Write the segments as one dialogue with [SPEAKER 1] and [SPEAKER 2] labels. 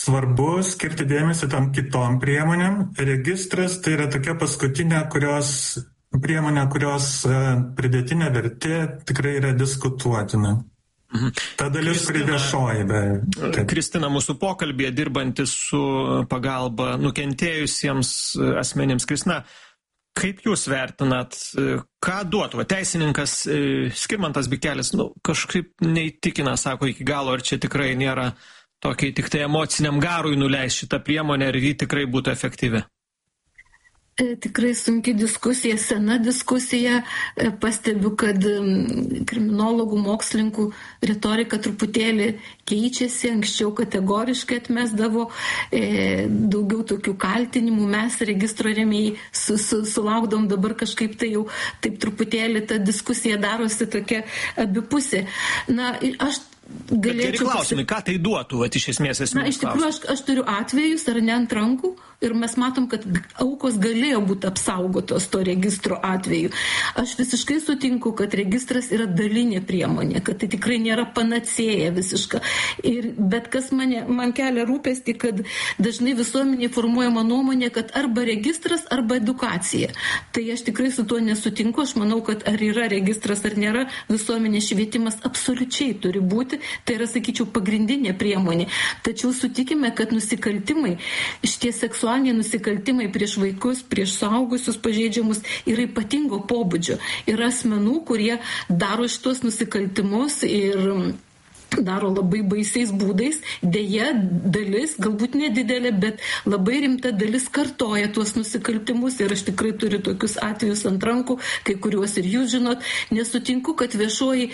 [SPEAKER 1] svarbu skirti dėmesį tam kitom priemonėm. Registras tai yra tokia paskutinė priemonė, kurios pridėtinė vertė tikrai yra diskutuotina. Ta dalis, kuri viešoji.
[SPEAKER 2] Kristina, mūsų pokalbėje dirbantis su pagalba nukentėjusiems asmenims. Kristina, kaip jūs vertinat, ką duotų? Teisininkas Skirmantas Bikelis kažkaip neįtikina, sako iki galo, ar čia tikrai nėra tokiai tik tai emociniam garui nuleis šitą priemonę ir ji tikrai būtų efektyvi.
[SPEAKER 3] Tikrai sunki diskusija, sena diskusija. Pastebiu, kad kriminologų, mokslininkų retorika truputėlį keičiasi. Anksčiau kategoriškai atmesdavo daugiau tokių kaltinimų. Mes registro rėmėjai sulaukdom, dabar kažkaip tai jau taip truputėlį ta diskusija darosi tokia abipusė.
[SPEAKER 2] Geri klausimai, ką tai duotų, iš esmės esmės?
[SPEAKER 3] Iš tikrųjų, aš turiu atvejus, ar ne ant rankų, ir mes matom, kad aukos galėjo būti apsaugotos to registro atveju. Aš visiškai sutinku, kad registras yra dalinė priemonė, kad tai tikrai nėra panacėja visiška. Bet kas man kelia rūpestį, kad dažnai visuomenė formuojama nuomonė, kad arba registras, arba edukacija. Tai aš tikrai su tuo nesutinku. Aš manau, kad ar yra registras, ar nėra, visuomenės švietimas absoliučiai turi būti. Tai yra, sakyčiau, pagrindinė priemonė. Tačiau sutikime, kad nusikaltimai, šitie seksualiniai nusikaltimai prieš vaikus, prieš suaugusius pažeidžiamus yra ypatingo pobūdžio. Yra asmenų, kurie daro šitos nusikaltimus ir daro labai baisiais būdais. Deja, dalis, galbūt nedidelė, bet labai rimta dalis kartoja tuos nusikaltimus ir aš tikrai turiu tokius atvejus ant rankų, kai kuriuos ir jūs žinot. Nesutinku, kad viešoji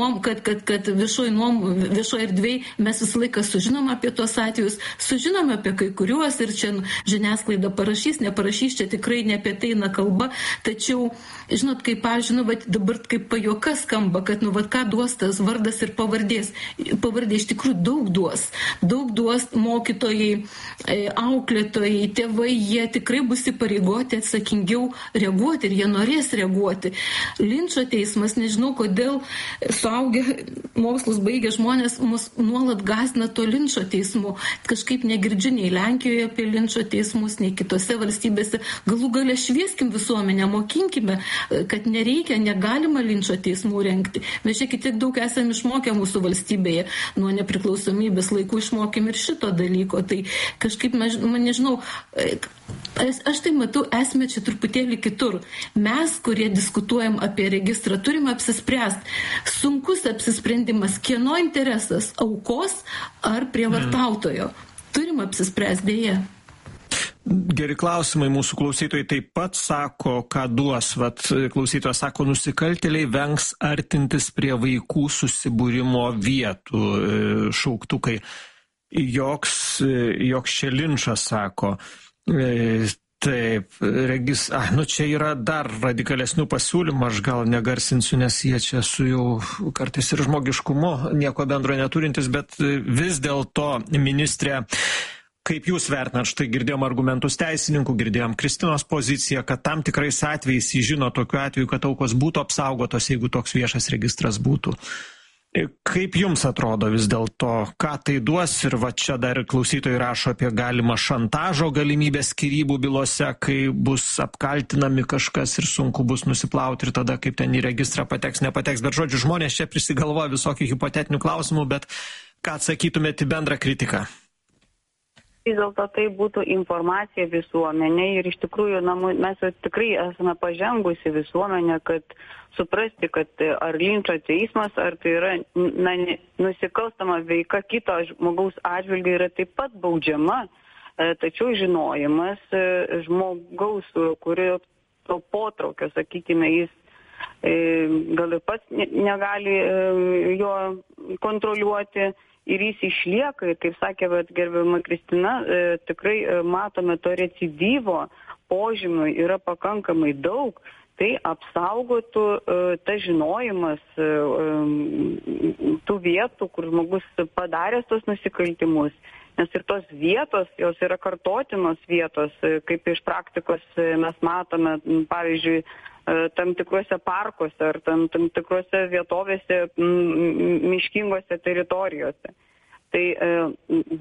[SPEAKER 3] erdvėj mes visą laiką sužinom apie tuos atvejus, sužinom apie kai kuriuos ir čia žiniasklaida parašys, neparašys, čia tikrai ne apie tai eina kalba. Tačiau, žinot, kaip dabar kaip pajuoka skamba, kad ką duos tas vardas ir pavardės. Pavardė iš tikrųjų daug duos mokytojai, auklėtojai, tėvai, jie tikrai bus įpareigoti atsakingiau reaguoti ir jie norės reaguoti. Linčo teismas, nežinau kodėl suaugę mokslus baigę žmonės mus nuolat gąsdina to linčo teismu. Kažkaip negirdžiu nei Lenkijoje apie linčo teismus, nei kitose valstybėse. Galų gale švieskim visuomenę, mokinkime, kad nereikia, negalima linčo teismų rengti. Mes čia tiek daug esame išmokę mūsų valstybėje. Nuo nepriklausomybės laikų išmokėm ir šito dalyko. Tai kažkaip, man nežinau, aš tai matau esmę čia truputėlį kitur. Mes, kurie diskutuojam apie registrą, turime apsispręsti. Sunkus apsisprendimas, kieno interesas, aukos ar prievartautojo. Turim apsispręsti, dėja.
[SPEAKER 2] Geri klausimai, mūsų klausytojai taip pat sako, ką duos. Klausytojas sako, nusikaltėliai vengs artintis prie vaikų susibūrimo vietų, šauktukai. Joks čia linčas, sako. Taip, čia yra dar radikalesnių pasiūlymų, aš gal negarsinsiu, nes jie čia su jau kartais ir žmogiškumu nieko bendro neturintis, bet vis dėlto, ministrė, kaip jūs vertinat, štai girdėjom argumentus teisininkų, girdėjom Kristinos poziciją, kad tam tikrais atvejais jį žino tokiu atveju, kad aukos būtų apsaugotos, jeigu toks viešas registras būtų. Kaip jums atrodo vis dėlto, ką tai duos? Ir čia dar klausytojai rašo apie galimą šantažo galimybę skyrybų bylose, kai bus apkaltinami kažkas ir sunku bus nusiplauti ir tada kaip ten į registrą pateks, nepateks. Bet žodžiu, žmonės čia prisigalvoja visokių hipotetinių klausimų, bet ką atsakytumėte į bendrą kritiką?
[SPEAKER 4] Vis dėlto tai būtų informacija visuomenė ir iš tikrųjų mes jau tikrai esame pažengusi visuomenė, kad suprasti, kad ar linčo teismas, ar tai yra nusikalstama veika kito žmogaus atžvilgiu yra taip pat baudžiama, tačiau žinojimas žmogaus, kurio to potraukio, sakykime, jis gal ir pats negali jo kontroliuoti. Ir jis išlieka, ir kaip sakė gerbiama Kristina, tikrai matome to recidyvo požymių yra pakankamai daug, tai apsaugotų tas žinojimas tų vietų, kur žmogus padaręs tos nusikaltimus, nes ir tos vietos, jos yra kartotinos vietos, kaip iš praktikos mes matome, pavyzdžiui, tam tikrose parkuose ar tam tikrose vietovėse miškingose teritorijose. Tai